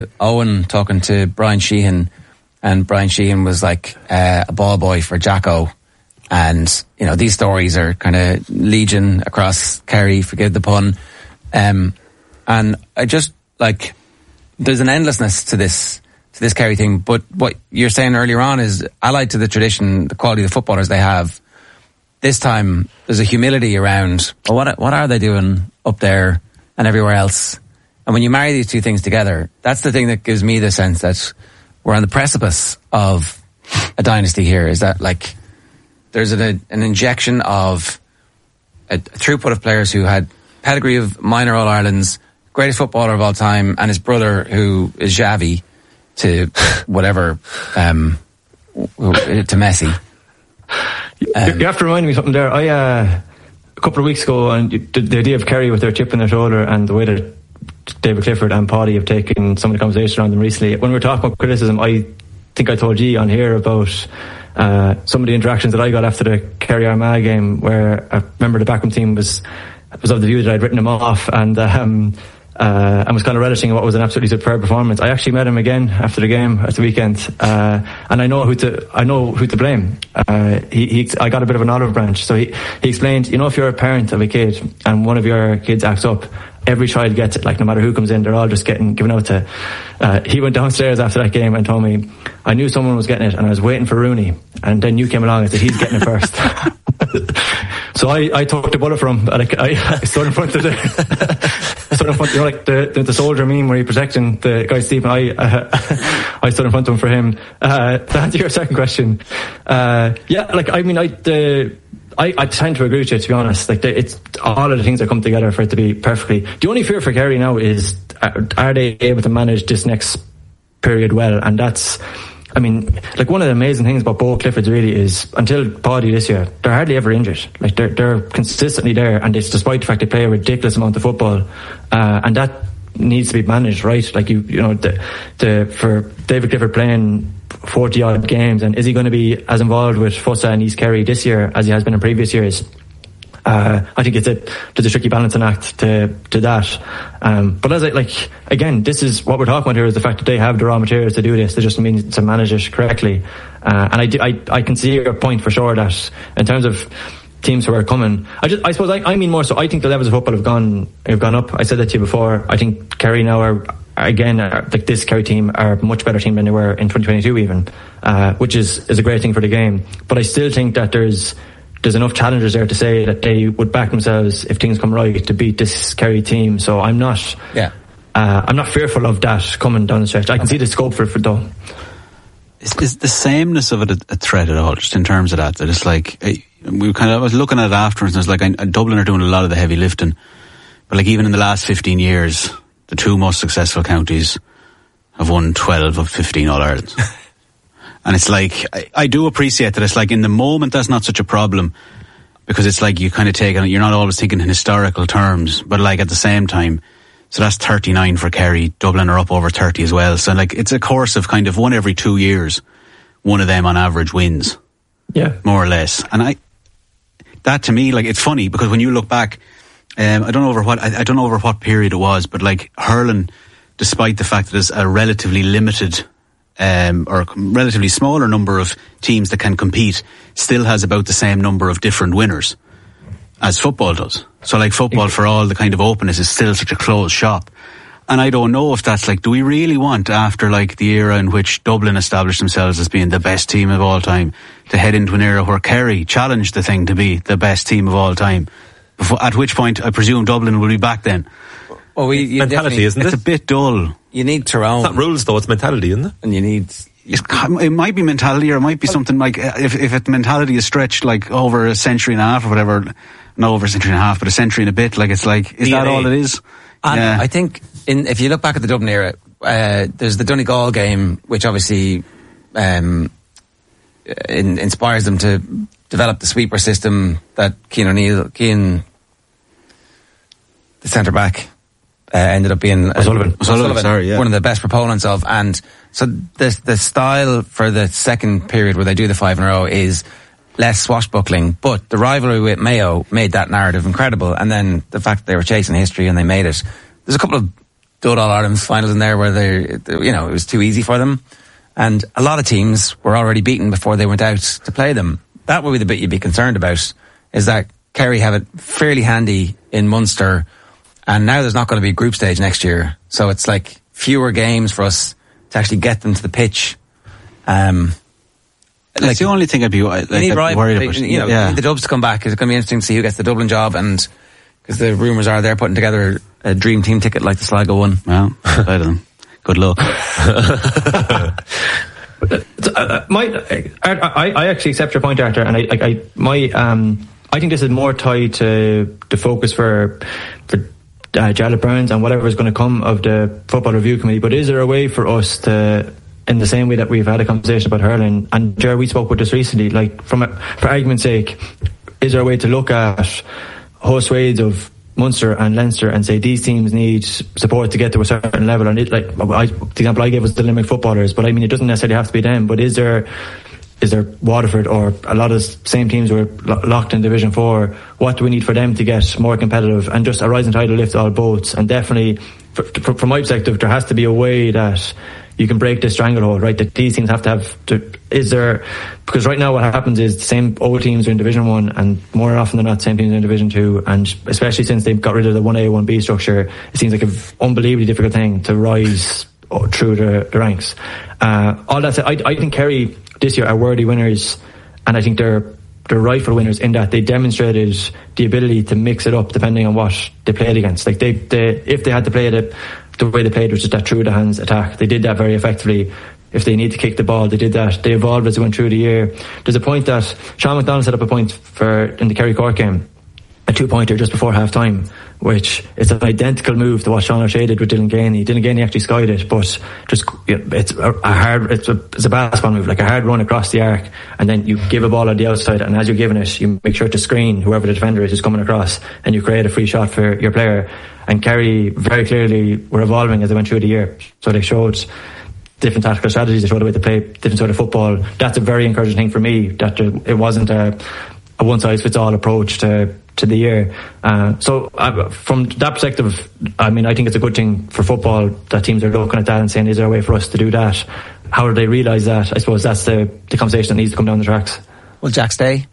Owen talking to Brian Sheehan, and Brian Sheehan was like a ball boy for Jacko. And, you know, these stories are kind of legion across Kerry, forgive the pun. And I just, like, there's an endlessness to this Kerry thing. But what you're saying earlier on is allied to the tradition, the quality of the footballers they have. This time, there's a humility around, well, what are they doing up there and everywhere else? And when you marry these two things together, that's the thing that gives me the sense that we're on the precipice of a dynasty here, is that, like, there's an injection of a throughput of players who had pedigree of minor All-Irelands, greatest footballer of all time, and his brother who is Xavi to whatever, to Messi. You have to remind me something there. A couple of weeks ago, and the idea of Kerry with their chip in their shoulder and the way that David Clifford and Paddy have taken some of the conversation around them recently. When we were talking about criticism, I think I told you on here about some of the interactions that I got after the Kerry Armagh game, where I remember the backroom team was of the view that I'd written him off and was kind of relishing what was an absolutely superb performance. I actually met him again after the game at the weekend, and I know who to blame. I got a bit of an olive branch. So he explained, you know, if you're a parent of a kid and one of your kids acts up, every child gets it. Like, no matter who comes in, they're all just given out to. He went downstairs after that game and told me, I knew someone was getting it and I was waiting for Rooney, and then you came along and said he's getting it first. So I took the bullet for him. Like, I stood in front of you know, like the soldier meme where you're protecting the guy Stephen. I stood in front of him for him. To answer your second question, I tend to agree with you, to be honest. Like, it's all of the things that come together for it to be perfectly. The only fear for Kerry now is, are they able to manage this next period well? And that's, I mean, like, one of the amazing things about Bo Clifford's really is, until Paddy this year, they're hardly ever injured. Like, they're consistently there, and it's despite the fact they play a ridiculous amount of football, and that needs to be managed, right? Like, you know, for David Clifford playing 40 odd games, and is he going to be as involved with Fussa and East Kerry this year as he has been in previous years? I think there's a tricky balancing act to that. But as again, this is what we're talking about here, is the fact that they have the raw materials to do this. They just need to manage it correctly. And I can see your point for sure, that in terms of teams who are coming, I suppose I mean more so, I think the levels of football have gone up. I said that to you before. I think Kerry now are like, this Kerry team are a much better team than they were in 2022 even, which is a great thing for the game. But I still think that there's enough challengers there to say that they would back themselves, if things come right, to beat this Kerry team. So I'm not fearful of that coming down the stretch. I can see the scope for it though. Is the sameness of it a threat at all, just in terms of that it's like, I was looking at it afterwards, and it's like, Dublin are doing a lot of the heavy lifting, but like, even in the last 15 years, the two most successful counties have won 12 of 15 All-Irelands. And it's like, I do appreciate that it's like, in the moment that's not such a problem, because it's like, you kind of take it, you're not always thinking in historical terms, but like, at the same time, so that's 39 for Kerry, Dublin are up over 30 as well. So like, it's a course of kind of one every 2 years, one of them on average wins. Yeah. More or less. And that to me, like, it's funny, because when you look back, I don't know over what period it was, but like, hurling, despite the fact that there's a relatively limited or relatively smaller number of teams that can compete, still has about the same number of different winners as football does. So like, football, for all the kind of openness, is still such a closed shop. And I don't know if that's like, do we really want, after like the era in which Dublin established themselves as being the best team of all time, to head into an era where Kerry challenged the thing to be the best team of all time? At which point, I presume Dublin will be back then. Well, mentality, isn't it? It's a bit dull. You need Tyrone. It's not rules though, it's mentality, isn't it? And you need... It might be mentality, or it might be something like, if mentality is stretched like over a century and a half or whatever, not over a century and a half, but a century and a bit, like, it's like, is that all it is? And yeah. I think, if you look back at the Dublin era, there's the Donegal game, which obviously inspires them to develop the sweeper system that Cian, the centre back, ended up being O'Sullivan, one of the best proponents of. And so the style for the second period, where they do the 5 in a row, is less swashbuckling, but the rivalry with Mayo made that narrative incredible. And then the fact that they were chasing history and they made it. There's a couple of dud All-Ireland finals in there where it was too easy for them. And a lot of teams were already beaten before they went out to play them. That would be the bit you'd be concerned about, is that Kerry have it fairly handy in Munster, and now there's not going to be a group stage next year. So it's like fewer games for us to actually get them to the pitch. That's the only thing I'd be worried about. You know, the Dubs to come back. It's going to be interesting to see who gets the Dublin job, and because the rumours are they're putting together a dream team ticket like the Sligo one. Well, play to them. Good luck. I actually accept your point, Arthur, and I think this is more tied to the focus for Jarlath Burns and whatever is going to come of the Football Review Committee. But is there a way for us to, in the same way that we've had a conversation about hurling, and Ger, we spoke about this recently, like for argument's sake, is there a way to look at whole swathes of Munster and Leinster and say these teams need support to get to a certain level? And the example I gave was the Limerick footballers, but I mean, it doesn't necessarily have to be them. But is there Waterford or a lot of same teams who are locked in Division 4? What do we need for them to get more competitive? And just a rising tide will lift all boats. And definitely, from my perspective, there has to be a way that you can break this stranglehold, right? That these teams have to have to. Because right now what happens is the same old teams are in Division 1, and more often than not, the same teams are in Division 2. And especially since they've got rid of the 1A, 1B structure, it seems like an unbelievably difficult thing to rise through the ranks. All that said, I think Kerry this year are worthy winners, and I think they're rightful winners in that they demonstrated the ability to mix it up depending on what they played against. Like if they had to play it the way they played, was just that through the hands attack. They did that very effectively. If they need to kick the ball, they did that. They evolved as they went through the year. There's a point that Sean McDonald set up a point in the Kerry Cork game, a 2-pointer just before half time, which is an identical move to what Sean O'Shea did with Dylan Ganey. Dylan Ganey actually skied it, but it's a basketball move, like a hard run across the arc, and then you give a ball on the outside, and as you're giving it, you make sure to screen whoever the defender is who's coming across, and you create a free shot for your player. And Kerry very clearly were evolving as they went through the year, so they showed different tactical strategies, they showed a way to play different sort of football. That's a very encouraging thing for me, that it wasn't a one-size-fits-all approach to the year. So from that perspective, I mean, I think it's a good thing for football that teams are looking at that and saying, is there a way for us to do that? How do they realise that? I suppose that's the conversation that needs to come down the tracks. Will Jack stay?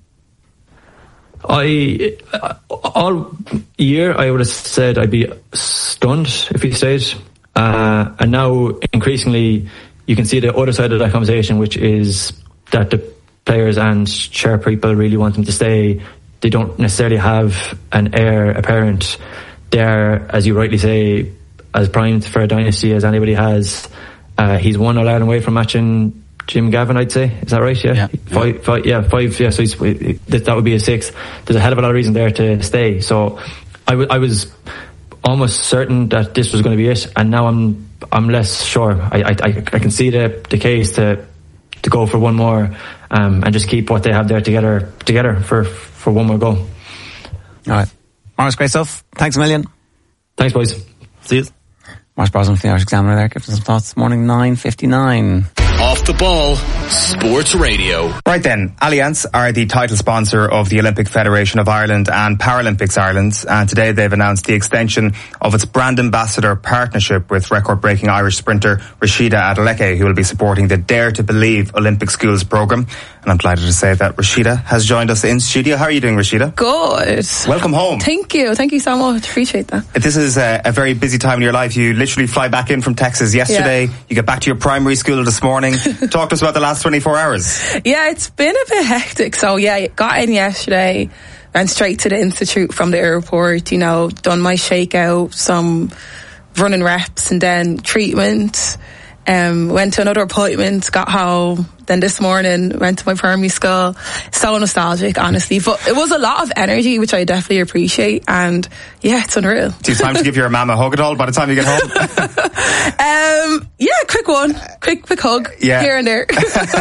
All year I would have said I'd be stunned if he stayed. And now increasingly you can see the other side of that conversation, which is that the players and chair people really want him to stay. They don't necessarily have an heir apparent. They are, as you rightly say, as primed for a dynasty as anybody has. He's 1 All-Ireland away from matching Jim Gavin, I'd say. Is that right? Yeah. Five. Yeah, so that would be a 6th. There's a hell of a lot of reason there to stay. So I was almost certain that this was going to be it, and now I'm less sure. I can see the case to go for one more, and just keep what they have there together for one more go. All right, Morris, great stuff. Thanks a million. Thanks, boys. See you. Morris Brosnan from the Irish Examiner there, giving us some thoughts this morning, 9:59. Off the Ball Sports Radio. Right then, Allianz are the title sponsor of the Olympic Federation of Ireland and Paralympics Ireland, and today they've announced the extension of its brand ambassador partnership with record-breaking Irish sprinter Rashida Adeleke, who will be supporting the Dare to Believe Olympic Schools programme. And I'm delighted to say that Rashida has joined us in studio. How are you doing, Rashida? Good. Welcome home. Thank you so much. Appreciate that. This is a very busy time in your life. You literally fly back in from Texas yesterday. Yeah. You get back to your primary school this morning. Talk to us about the last 24 hours. Yeah, it's been a bit hectic. So yeah, got in yesterday, went straight to the institute from the airport, done my shakeout, some running reps, and then treatment. Went to another appointment, got home, then this morning went to my primary school. So nostalgic, honestly, but it was a lot of energy, which I definitely appreciate, and yeah, it's unreal. Do you have time to give your mum a hug at all by the time you get home? Yeah, quick one, quick hug, here and there.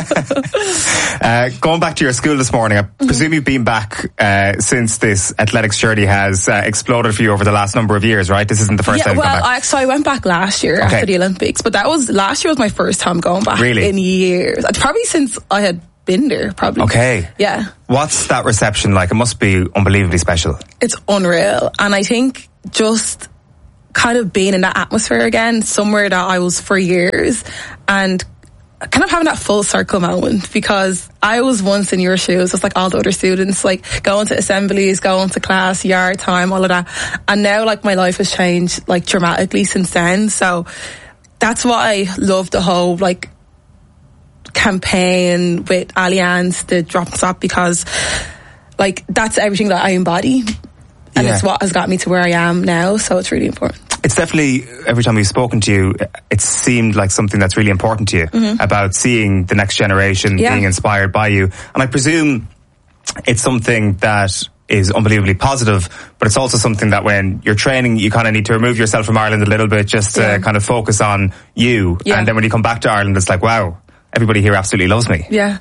Going back to your school this morning, I presume you've been back since this athletics journey has exploded for you over the last number of years, right? This isn't the first time you've come back. So I went back last year after the Olympics, but last year was my first time going back in years. Probably since I had been there, probably. Okay. Yeah. What's that reception like? It must be unbelievably special. It's unreal. And I think just kind of being in that atmosphere again, somewhere that I was for years, and kind of having that full circle moment, because I was once in your shoes, just like all the other students, like going to assemblies, going to class, yard time, all of that. And now like my life has changed like dramatically since then. So that's why I love the whole like campaign with Allianz, the Drop and Stop, because like that's everything that I embody. And it's what has got me to where I am now. So it's really important. It's definitely, every time we've spoken to you, it seemed like something that's really important to you, about seeing the next generation being inspired by you. And I presume it's something that is unbelievably positive, but it's also something that when you're training, you kind of need to remove yourself from Ireland a little bit, just to kind of focus on you. Yeah. And then when you come back to Ireland, it's like, wow, everybody here absolutely loves me. Yeah.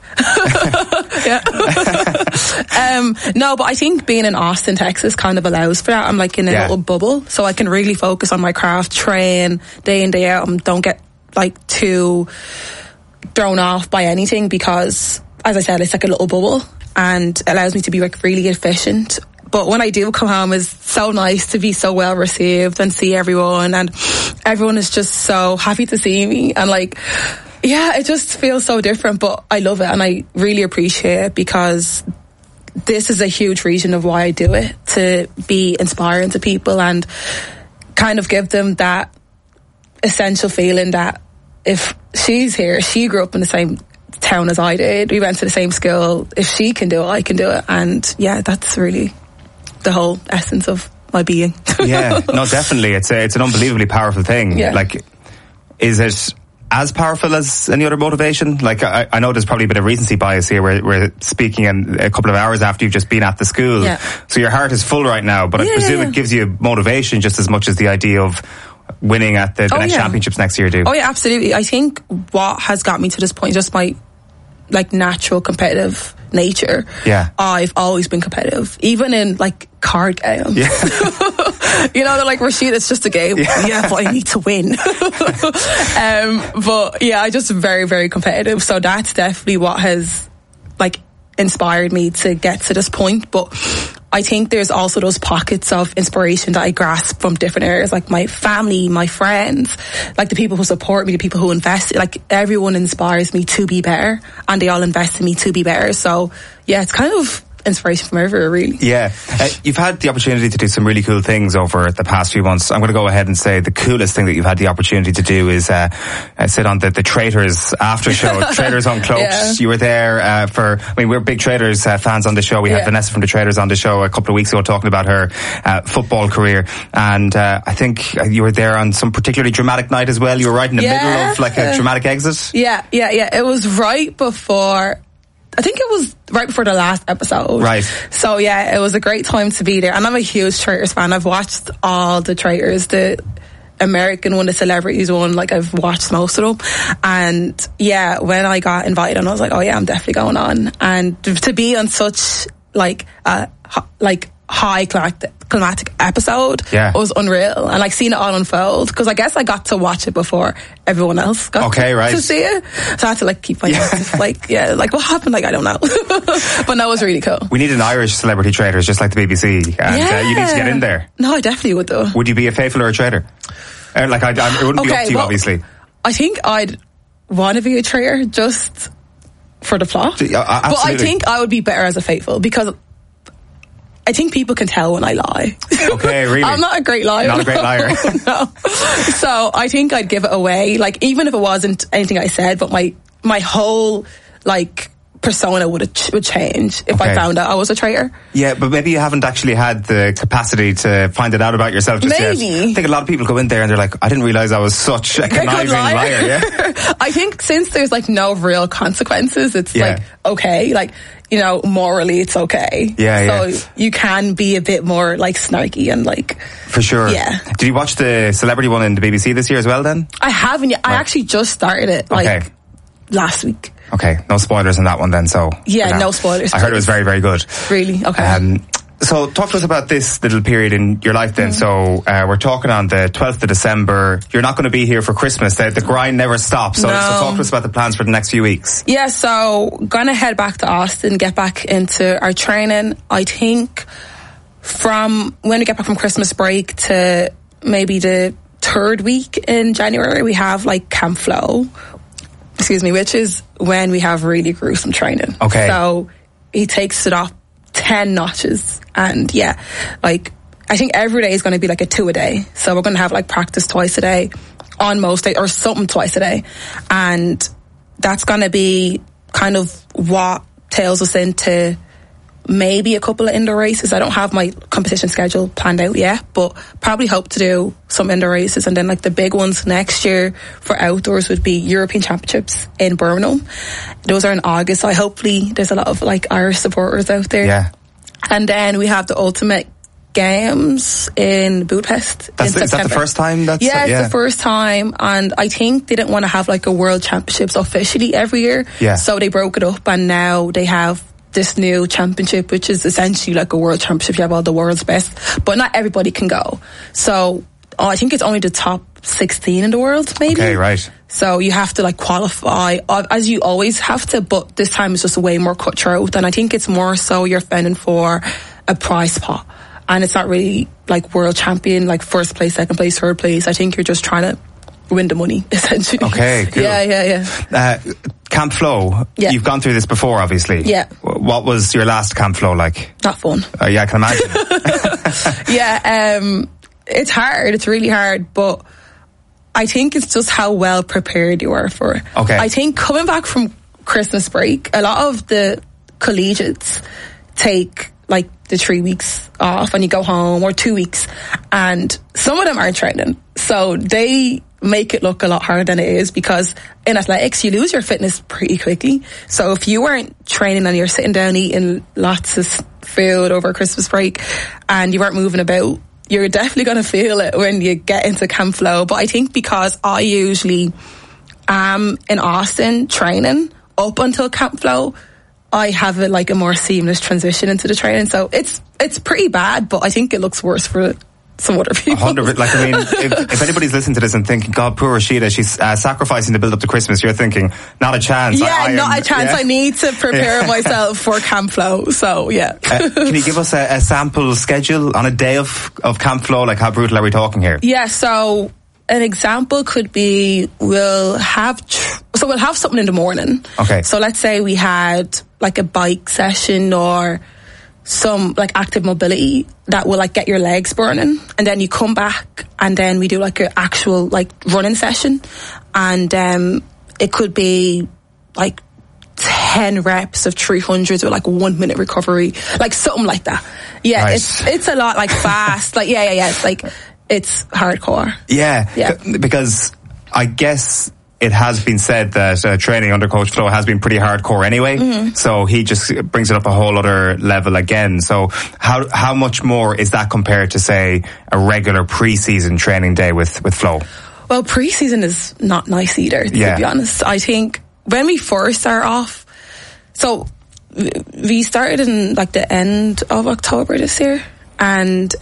No, but I think being in Austin, Texas kind of allows for that. I'm like in a little bubble, so I can really focus on my craft, train day in, day out, and don't get like too thrown off by anything, because as I said, it's like a little bubble and allows me to be like really efficient. But when I do come home, it's so nice to be so well received and see everyone, and everyone is just so happy to see me, and like, yeah, it just feels so different, but I love it and I really appreciate it, because this is a huge reason of why I do it, to be inspiring to people and kind of give them that essential feeling that if she's here, she grew up in the same town as I did, we went to the same school, if she can do it, I can do it. And yeah, that's really the whole essence of my being. Yeah, no, definitely. It's an unbelievably powerful thing. Yeah. Like, is it as powerful as any other motivation? Like, I know there's probably a bit of recency bias here. We're speaking in a couple of hours after you've just been at the school. Yeah. So your heart is full right now, but I presume it gives you motivation just as much as the idea of winning at the next championships next year do. Oh yeah, absolutely. I think what has got me to this point, just my like natural competitive nature. Yeah. I've always been competitive, even in like card games. Yeah. You know, they're like, Rashid, it's just a game. Yeah, but I need to win. But yeah, I'm just very, very competitive. So that's definitely what has like inspired me to get to this point. But I think there's also those pockets of inspiration that I grasp from different areas, like my family, my friends, like the people who support me, the people who invest. Like everyone inspires me to be better, and they all invest in me to be better. So yeah, it's kind of inspiration from everywhere, really. Yeah. You've had the opportunity to do some really cool things over the past few months. I'm going to go ahead and say the coolest thing that you've had the opportunity to do is sit on the Traitors after show, Traitors Uncloaked. Yeah. You were there we're big Traitors fans on the show. We had Vanessa from the Traitors on the show a couple of weeks ago talking about her football career, and I think you were there on some particularly dramatic night as well. You were right in the middle of like a dramatic exit. Yeah. It was right before, I think it was right before the last episode. Right. So yeah, it was a great time to be there. And I'm a huge Traitors fan. I've watched all the Traitors, the American one, the celebrities one, like I've watched most of them. And yeah, when I got invited on, I was like, oh yeah, I'm definitely going on. And to be on such like high climatic episode was unreal, and like seeing it all unfold, because I guess I got to watch it before everyone else got to see it, so I had to like keep my like what happened, like I don't know. But no, it was really cool. We need an Irish celebrity Traitors just like the BBC, and you need to get in there. No, I definitely would though. Would you be a faithful or a traitor? It wouldn't be up to you, obviously. I think I'd want to be a traitor just for the plot, but I think I would be better as a faithful, because I think people can tell when I lie. Okay, really? I'm not a great liar. Not a great liar. No. So I think I'd give it away. Like, even if it wasn't anything I said, but my whole, like, persona would change if I found out I was a traitor. Yeah, but maybe you haven't actually had the capacity to find it out about yourself just yet. I think a lot of people go in there and they're like, I didn't realise I was such a conniving liar. Yeah. I think since there's like no real consequences, it's like, okay, like, you know, morally it's okay. Yeah, so you can be a bit more like snarky and like... For sure. Yeah. Did you watch the celebrity one in the BBC this year as well then? I haven't yet. I actually just started it like last week. Okay, no spoilers on that one then, so... Yeah, no spoilers. I heard it was very, very good. Really? Okay. So talk to us about this little period in your life then. So we're talking on the 12th of December. You're not going to be here for Christmas. The grind never stops. So talk to us about the plans for the next few weeks. Yeah, so going to head back to Austin, get back into our training. I think from when we get back from Christmas break to maybe the third week in January, we have like Camp Flow, which is when we have really gruesome training. Okay. So he takes it up 10 notches. And yeah, like I think every day is going to be like a 2 a day. So we're going to have like practice twice a day on most days, or something twice a day. And that's going to be kind of what tails us into maybe a couple of indoor races. I don't have my competition schedule planned out yet, but probably hope to do some indoor races. And then like the big ones next year for outdoors would be European Championships in Birmingham. Those are in August, so hopefully there's a lot of like Irish supporters out there. Yeah. And then we have the Ultimate Games in Budapest in September. Is that the first time? It's the first time, and I think they didn't want to have like a World Championships officially every year, so they broke it up, and now they have this new championship, which is essentially like a world championship. You have all the world's best, but not everybody can go. So I think it's only the top 16 in the world, maybe. Okay, right. So you have to like qualify, as you always have to, but this time it's just way more cutthroat. And I think it's more so you're fending for a prize pot. And it's not really like world champion, like first place, second place, third place. I think you're just trying to win the money, essentially. Okay, cool. Yeah. Camp Flow, you've gone through this before, obviously. Yeah. What was your last Camp Flow like? Not fun. Yeah, I can imagine. It's hard. It's really hard, but I think it's just how well prepared you are for it. Okay. I think coming back from Christmas break, a lot of the collegiates take like the 3 weeks off and you go home, or 2 weeks, and some of them are training, so they make it look a lot harder than it is, because in athletics you lose your fitness pretty quickly. So if you weren't training and you're sitting down eating lots of food over Christmas break and you weren't moving about, you're definitely going to feel it when you get into Camp Flow. But I think because I usually am in Austin training up until Camp Flow, I have a more seamless transition into the training. So it's pretty bad, but I think it looks worse for some other people. 100%. Like, I mean, if anybody's listening to this and thinking, God, poor Rashida, she's sacrificing to build up to Christmas, you're thinking, not a chance. Yeah, not a chance. Yeah. I need to prepare myself for Camp Flow. So, yeah. Can you give us a sample schedule on a day of Camp Flow? Like, how brutal are we talking here? Yeah, so an example could be we'll have something in the morning. Okay. So let's say we had like a bike session or some like active mobility that will like get your legs burning, and then you come back and then we do like an actual like running session, and it could be like 10 reps of 300s with like 1 minute recovery, like something like that. Yeah, nice. It's a lot, like fast, like yeah. It's like, it's hardcore. Yeah. Because I guess it has been said that training under Coach Flo has been pretty hardcore anyway. Mm-hmm. So he just brings it up a whole other level again. So how much more is that compared to, say, a regular pre-season training day with Flo? Well, pre-season is not nice either, to be honest. I think when we first start off, so we started in like the end of October this year, and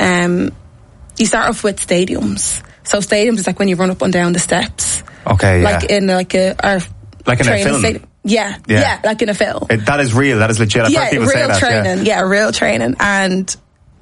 you start off with stadiums. So stadiums is like when you run up and down the steps. Okay, like in like in a film. Stadium. Yeah, like in a film. That is real. That is legit. I've heard people say that. Training. Yeah, real training. And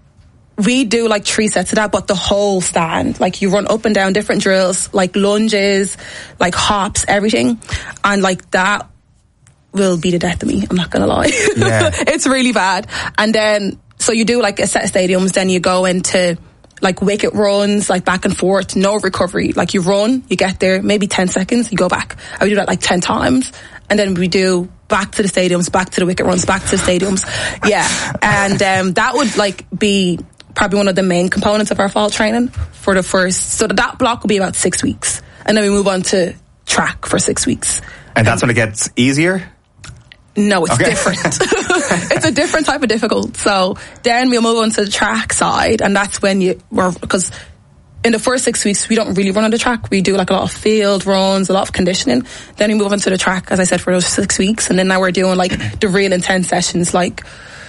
we do like 3 sets of that, but the whole stand. Like you run up and down different drills, like lunges, like hops, everything. And like that will be the death of me. I'm not going to lie. Yeah. It's really bad. And then, so you do like a set of stadiums, then you go into like wicket runs, like back and forth, no recovery. Like you run, you get there, maybe 10 seconds, you go back. I would do that like 10 times. And then we do back to the stadiums, back to the wicket runs, back to the stadiums. Yeah. And that would like be probably one of the main components of our fall training for the first. So that block will be about 6 weeks. And then we move on to track for 6 weeks. And that's when it gets easier? No, it's different. It's a different type of difficult. So then we'll move on to the track side, and that's when because in the first 6 weeks we don't really run on the track. We do like a lot of field runs, a lot of conditioning. Then we move on to the track, as I said, for those 6 weeks, and then now we're doing like the real intense sessions, like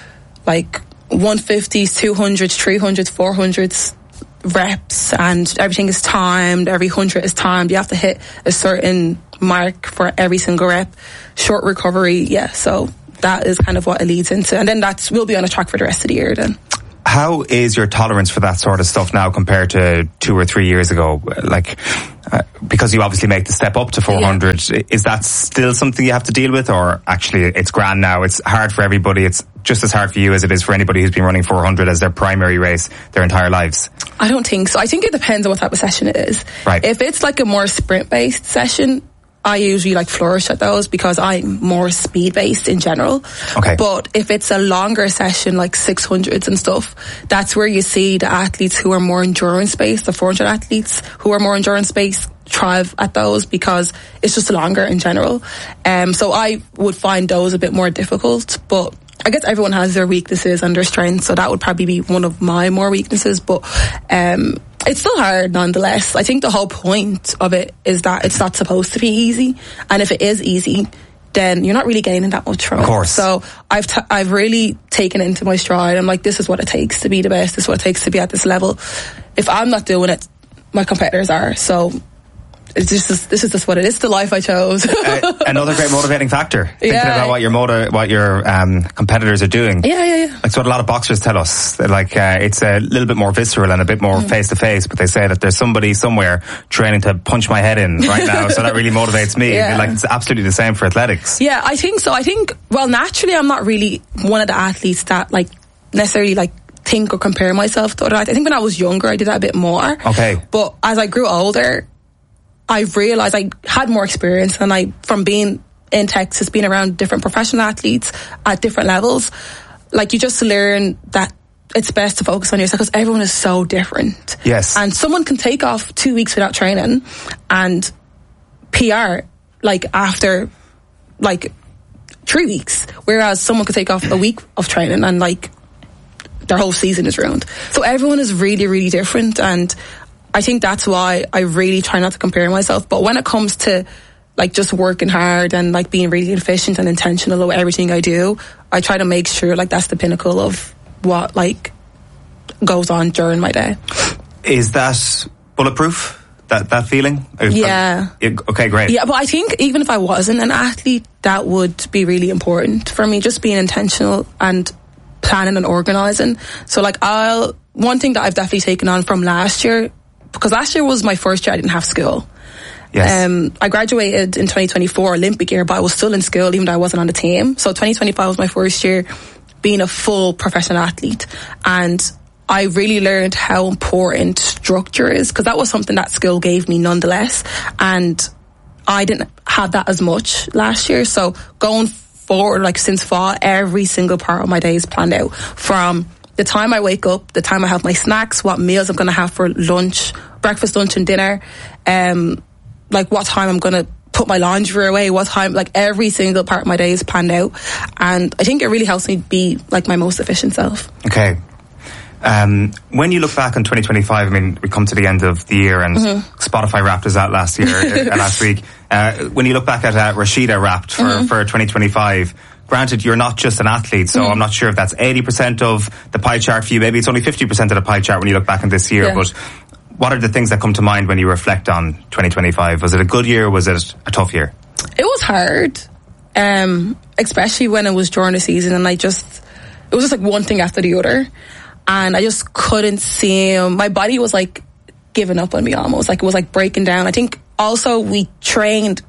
150s, 200s, 300s, 400s reps, and everything is timed. Every 100 is timed. You have to hit a certain mark for every single rep. Short recovery, so that is kind of what it leads into, and then we'll be on a track for the rest of the year then. How is your tolerance for that sort of stuff now compared to 2 or 3 years ago? Because you obviously make the step up to 400, is that still something you have to deal with, or actually it's grand now? It's hard for everybody. It's just as hard for you as it is for anybody who's been running 400 as their primary race their entire lives. I don't think so. I think it depends on what type of session it is. Right. If it's like a more sprint-based session, I usually flourish at those because I'm more speed-based in general. Okay. But if it's a longer session, like 600s and stuff, that's where you see the athletes who are more endurance-based, the 400 athletes who are more endurance-based thrive at those because it's just longer in general. So I would find those a bit more difficult, but I guess everyone has their weaknesses and their strengths, so that would probably be one of my more weaknesses, but it's still hard nonetheless. I think the whole point of it is that it's not supposed to be easy, and if it is easy, then you're not really gaining that much from it. Of course. So I've really taken it into my stride. I'm like, this is what it takes to be the best. This is what it takes to be at this level. If I'm not doing it, my competitors are. So this is just what it is. It's the life I chose. Another great motivating factor. Thinking about what your competitors are doing. Yeah. That's what a lot of boxers tell us. It's a little bit more visceral and a bit more face to face, but they say that there's somebody somewhere training to punch my head in right now, so that really motivates me. Yeah. It's absolutely the same for athletics. Yeah, I think so. Naturally I'm not really one of the athletes that necessarily think or compare myself to other athletes. I think when I was younger I did that a bit more. Okay. But as I grew older, I realised I had more experience, and from being in Texas, being around different professional athletes at different levels, you just learn that it's best to focus on yourself because everyone is so different. Yes. And someone can take off 2 weeks without training and PR after 3 weeks, whereas someone could take off a week of training and their whole season is ruined. So everyone is really, really different, and I think that's why I really try not to compare myself. But when it comes to just working hard and being really efficient and intentional with everything I do, I try to make sure that's the pinnacle of what goes on during my day. Is that bulletproof? That feeling? Yeah. Okay, great. Yeah, but I think even if I wasn't an athlete, that would be really important for me, just being intentional and planning and organising. So one thing that I've definitely taken on from last year, because last year was my first year I didn't have school. Yes. I graduated in 2024 Olympic year, but I was still in school even though I wasn't on the team. So 2025 was my first year being a full professional athlete, and I really learned how important structure is, because that was something that school gave me nonetheless, and I didn't have that as much last year. So going forward, since fall, every single part of my day is planned out, from the time I wake up, the time I have my snacks, what meals I'm going to have for lunch, breakfast, lunch and dinner, what time I'm going to put my laundry away, what time, every single part of my day is planned out. And I think it really helps me be my most efficient self. Okay. When you look back on 2025, we come to the end of the year, and Spotify Wrapped was out last week. When you look back at Rashida Wrapped for 2025, granted, you're not just an athlete, so I'm not sure if that's 80% of the pie chart for you. Maybe it's only 50% of the pie chart when you look back on this year. Yeah. But what are the things that come to mind when you reflect on 2025? Was it a good year, or was it a tough year? It was hard, especially when it was during the season, and it was just one thing after the other, and I just couldn't seem, my body was giving up on me almost, it was breaking down. I think also we trained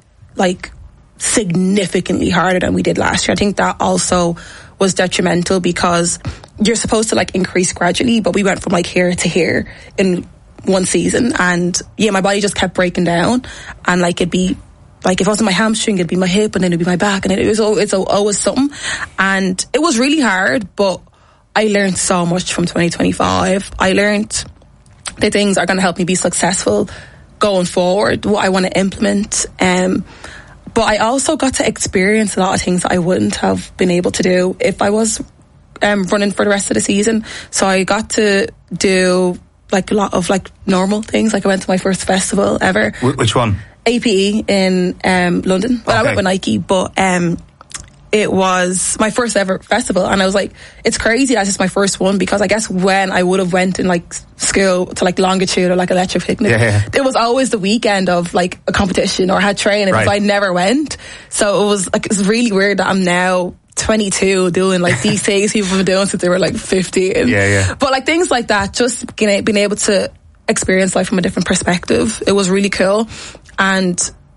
significantly harder than we did last year. I think that also was detrimental, because you're supposed to increase gradually, but we went from here to here in one season, and my body just kept breaking down, and it'd be if it wasn't my hamstring, it'd be my hip, and then it'd be my back, and it's always something, and it was really hard. But I learned so much from 2025. I learned the things are going to help me be successful going forward, what I want to implement, but I also got to experience a lot of things that I wouldn't have been able to do if I was running for the rest of the season. So I got to do a lot of normal things. I went to my first festival ever. Which one? APE in London. Well, okay. I went with Nike, but it was my first ever festival, and I was it's crazy that's just my first one, because I guess when I would have went in school to Longitude or Electric Picnic, it was always the weekend of a competition or had training, right. So I never went. So it was it's really weird that I'm now 22 doing like these things people were doing since they were like 15. Yeah. But like things like that, just being able to experience life from a different perspective, it was really cool. And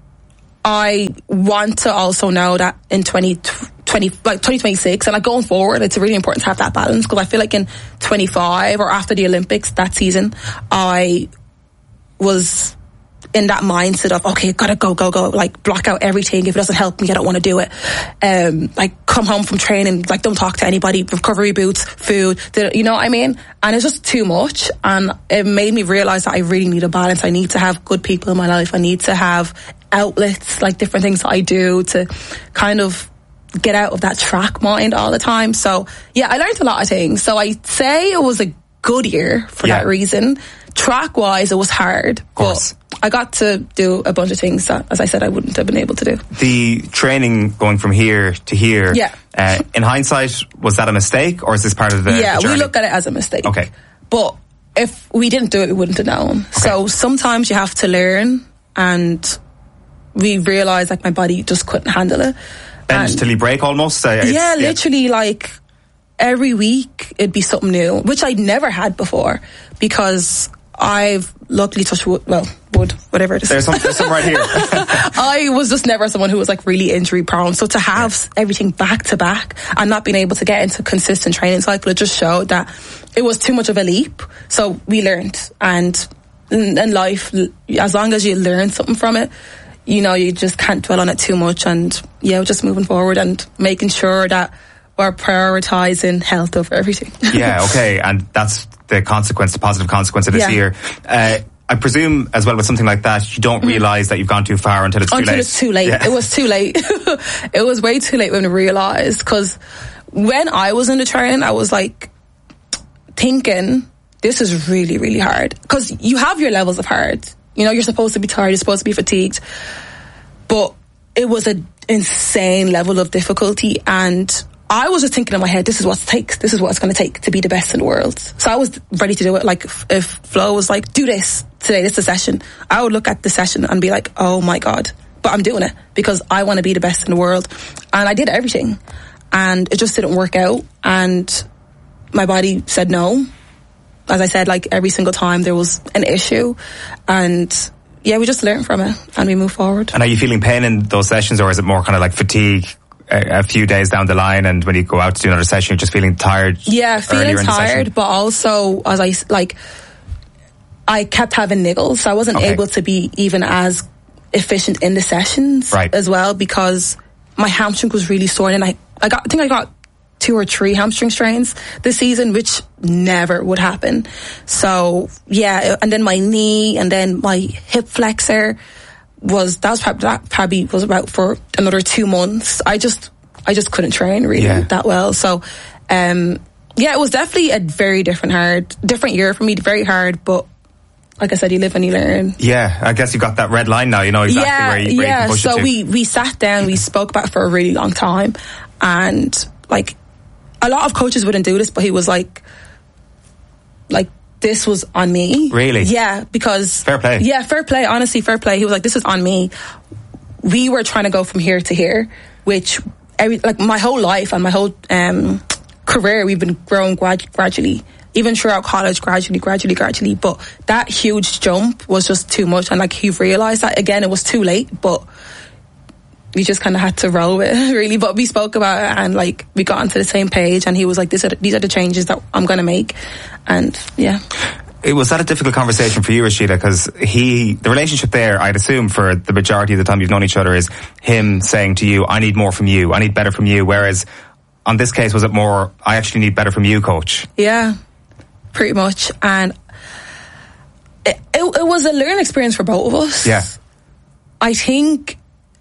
I want to also know that in 2026 and like going forward, it's really important to have that balance, because I feel like in 25 or after the Olympics that season, I was in that mindset of, okay, gotta go, like block out everything. If it doesn't help me, I don't want to do it. Like come home from training, like don't talk to anybody, recovery boots, food, you know what I mean? And it's just too much. And it made me realize that I really need a balance. I need to have good people in my life. I need to have outlets, like different things that I do to kind of get out of that track mind all the time. So yeah, I learned a lot of things. So I'd say it was a good year for that reason. Track wise, it was hard, but I got to do a bunch of things that, as I said, I wouldn't have been able to do. The training going from here to here, in hindsight, was that a mistake, or is this part of the journey? We look at it as a mistake. Okay. But if we didn't do it, we wouldn't have known. Okay. So sometimes you have to learn, and we realised like my body just couldn't handle it. Bend till you break almost? Literally like every week it'd be something new, which I'd never had before, because I've luckily touched wood, whatever it is. There's some right here. I was just never someone who was like really injury prone. So to have everything back to back and not being able to get into consistent training cycle, it just showed that it was too much of a leap. So we learned, and in life, as long as you learn something from it, you know, you just can't dwell on it too much. And just moving forward and making sure that we're prioritising health over everything. Okay. And that's the positive consequence of this year. I presume as well with something like that, you don't realise that you've gone too far until it's too late. Until it's too late. Yeah. It was too late. It was way too late when I realised, because when I was in the training, I was like thinking, this is really, really hard. Because you have your levels of hard. You know, you're supposed to be tired, you're supposed to be fatigued. But it was an insane level of difficulty, and I was just thinking in my head, this is what it takes. This is what it's going to take to be the best in the world. So I was ready to do it. Like if Flo was like, do this today, this is a session, I would look at the session and be like, oh my God, but I'm doing it because I want to be the best in the world. And I did everything, and it just didn't work out. And my body said no. As I said, like every single time there was an issue, and we just learned from it and we move forward. And are you feeling pain in those sessions, or is it more kind of like fatigue a few days down the line, and when you go out to do another session you're just feeling tired? Feeling tired, but also as I kept having niggles, so I wasn't able to be even as efficient in the sessions as well, because my hamstring was really sore, and I think I got 2 or 3 hamstring strains this season, which never would happen. So and then my knee, and then my hip flexor that probably was about for another 2 months. I just couldn't train really that well. So it was definitely a very different year for me, very hard, but like I said, you live and you learn. I guess you got that red line now, you know exactly where you can push it to. So we sat down, we spoke about it for a really long time, and like a lot of coaches wouldn't do this, but he was like this was on me. Really? Yeah, because fair play. Yeah, fair play. Honestly, fair play. He was like, this is on me. We were trying to go from here to here, which my whole life and my whole career, we've been growing gradually. Even throughout college, gradually. But that huge jump was just too much, and like he realised that again, it was too late. But we just kind of had to roll with it, really. But we spoke about it, and like we got onto the same page, and he was like, these are the changes that I'm going to make. And was that a difficult conversation for you, Rashida? Because the relationship there, I'd assume for the majority of the time you've known each other, is him saying to you, I need more from you, I need better from you. Whereas on this case, was it more, I actually need better from you, coach? Yeah, pretty much. And it was a learning experience for both of us. Yeah. I think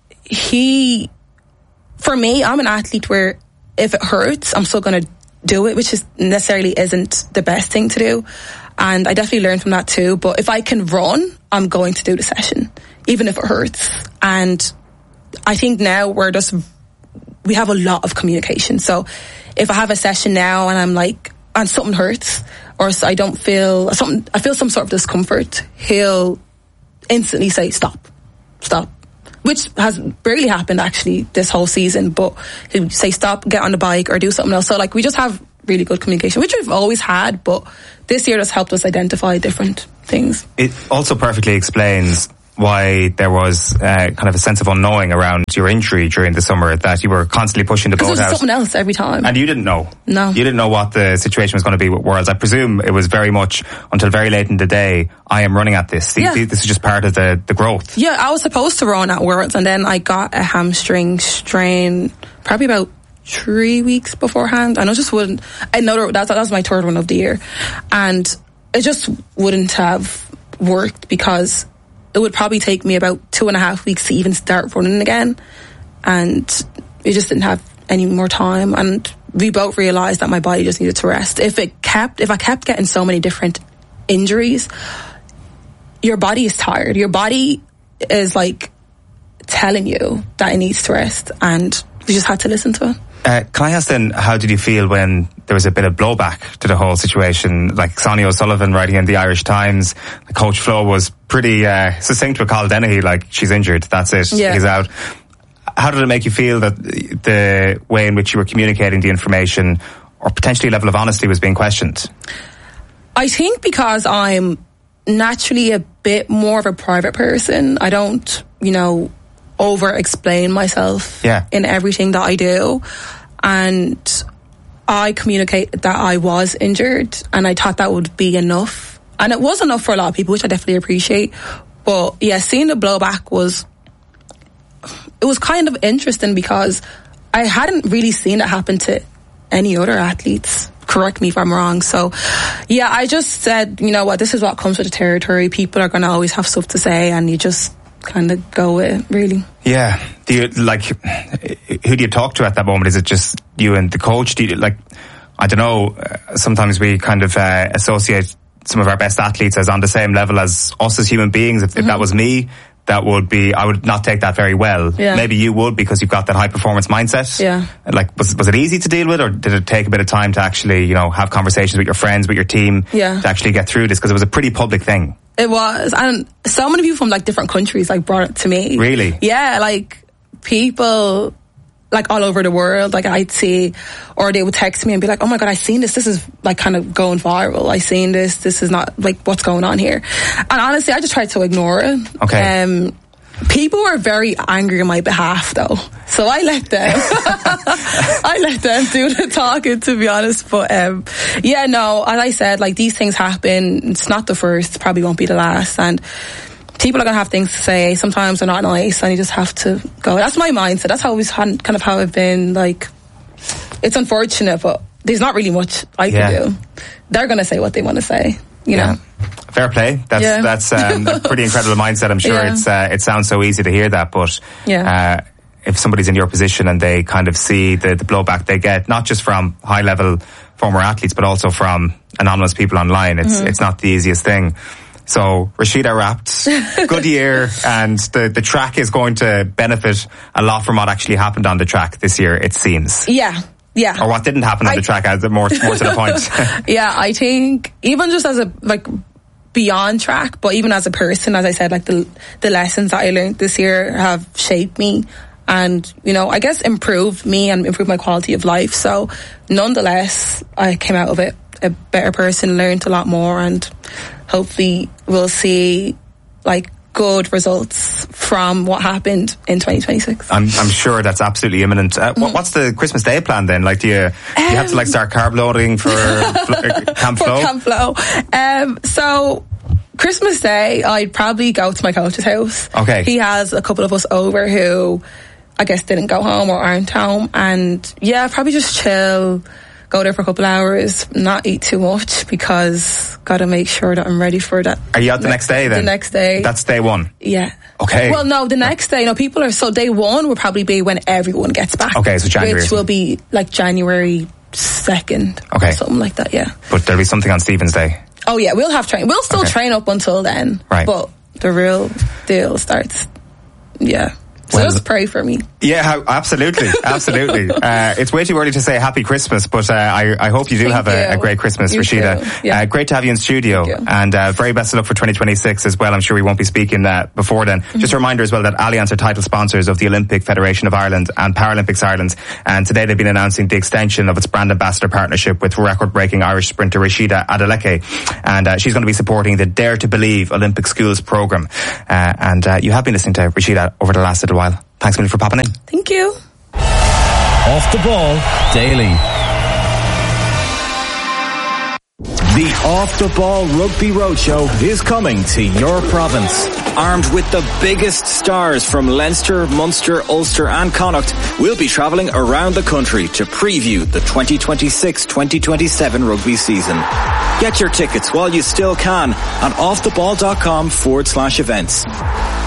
for me, I'm an athlete where if it hurts, I'm still going to do it, which necessarily isn't the best thing to do. And I definitely learned from that too. But if I can run, I'm going to do the session, even if it hurts. And I think now we have a lot of communication. So if I have a session now and I'm like, and something hurts, or I feel some sort of discomfort, he'll instantly say, stop. which has barely happened actually this whole season, but he'll say stop, get on the bike or do something else. So like we just have really good communication, which we've always had, but this year has helped us identify different things. It also perfectly explains why there was kind of a sense of unknowing around your injury during the summer, that you were constantly pushing the boat out. Because it was something else every time. And you didn't know? No. You didn't know what the situation was going to be with Worlds. I presume it was very much until very late in the day, I am running at this. This is just part of the growth. Yeah, I was supposed to run at Worlds, and then I got a hamstring strain probably about 3 weeks beforehand, and I just wouldn't. That was my third one of the year, and it just wouldn't have worked because it would probably take me about 2.5 weeks to even start running again, and we just didn't have any more time. And we both realised that my body just needed to rest. If I kept getting so many different injuries, your body is tired. Your body is like telling you that it needs to rest, and we just had to listen to it. Can I ask then, how did you feel when there was a bit of blowback to the whole situation? Like Sonia O'Sullivan writing in the Irish Times, Coach Flo was pretty succinct with Cathal Dennehy, like, she's injured, that's it, he's out. How did it make you feel that the way in which you were communicating the information, or potentially level of honesty, was being questioned? I think because I'm naturally a bit more of a private person, I don't, over explain myself in everything that I do, and I communicated that I was injured, and I thought that would be enough, and it was enough for a lot of people, which I definitely appreciate. But yeah, seeing the blowback was kind of interesting because I hadn't really seen it happen to any other athletes. Correct me if I'm wrong. So yeah, I just said, you know what, this is what comes with the territory. People are going to always have stuff to say, and you just kind of go with it, really. Yeah. Who do you talk to at that moment? Is it just you and the coach? Do you, I don't know, sometimes we kind of associate some of our best athletes as on the same level as us as human beings. If that was me, I would not take that very well. Yeah. Maybe you would, because you've got that high performance mindset. Yeah. Was it easy to deal with, or did it take a bit of time to actually, have conversations with your friends, with your team, to actually get through this? Because it was a pretty public thing. It was, and so many people from different countries brought it to me. Really? Yeah, people all over the world, I'd see, or they would text me and be like, oh my God, I seen this is kind of going viral, I seen this is not what's going on here. And honestly, I just tried to ignore it. Okay. People were very angry on my behalf though, so I let them do the talking, to be honest. But as I said, these things happen. It's not the first, probably won't be the last, and people are going to have things to say. Sometimes they're not nice, and you just have to go. That's my mindset. That's always kind of how I've been. It's unfortunate, but there's not really much I can do. They're going to say what they want to say, you know. Fair play. That's a pretty incredible mindset. I'm sure it sounds so easy to hear that, but if somebody's in your position and they kind of see the blowback they get, not just from high level former athletes, but also from anonymous people online, it's not the easiest thing. So Rashida wrapped, good year, and the track is going to benefit a lot from what actually happened on the track this year, it seems. Yeah. Or what didn't happen on the track, as more to the point. Yeah, I think even just as a beyond track, but even as a person, as I said, the lessons that I learned this year have shaped me, and I guess improved me and improved my quality of life. So nonetheless, I came out of it a better person, learned a lot more, and hopefully we'll see good results from what happened in 2026. I'm sure that's absolutely imminent. What's the Christmas Day plan then? Do you have to start carb loading for Camp Flo? Camp Flo. So Christmas Day, I'd probably go to my coach's house. Okay. He has a couple of us over who I guess didn't go home or aren't home, and probably just chill, go there for a couple hours, not eat too much, because gotta make sure that I'm ready for that. Are you out the next day then? The next day. That's day one? Yeah. Okay. Well, no, the next day, people are, so day one will probably be when everyone gets back. Okay, so January. Which will be January 2nd. Okay. Or something like that, yeah. But there'll be something on Stephen's Day. Oh yeah, we'll have train. We'll still train up until then. Right. But the real deal starts, So just pray for me. Yeah, absolutely. It's way too early to say happy Christmas, but I hope you do have a great Christmas, Rashida. Yeah. Great to have you in studio, and very best of luck for 2026 as well. I'm sure we won't be speaking before then. Mm-hmm. Just a reminder as well that Allianz are title sponsors of the Olympic Federation of Ireland and Paralympics Ireland, and today they've been announcing the extension of its brand ambassador partnership with record-breaking Irish sprinter Rashida Adeleke, and she's going to be supporting the Dare to Believe Olympic Schools programme. And you have been listening to Rashida over the last little while. Thanks a million for popping in. Thank you. Off the Ball Daily. The Off the Ball Rugby Roadshow is coming to your province. Armed with the biggest stars from Leinster, Munster, Ulster and Connacht, we'll be travelling around the country to preview the 2026-2027 rugby season. Get your tickets while you still can at offtheball.com/events.